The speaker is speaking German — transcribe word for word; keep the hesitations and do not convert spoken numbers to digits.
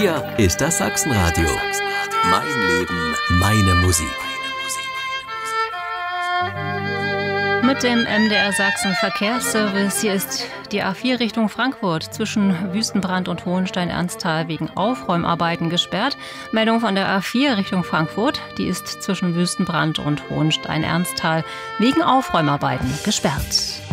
Hier ist das Sachsenradio. Mein Leben, meine Musik. Mit dem M D R Sachsen Verkehrsservice. Hier ist die A vier Richtung Frankfurt zwischen Wüstenbrand und Hohenstein-Ernsthal wegen Aufräumarbeiten gesperrt. Meldung von der A vier Richtung Frankfurt. Die ist zwischen Wüstenbrand und Hohenstein-Ernsthal wegen Aufräumarbeiten gesperrt.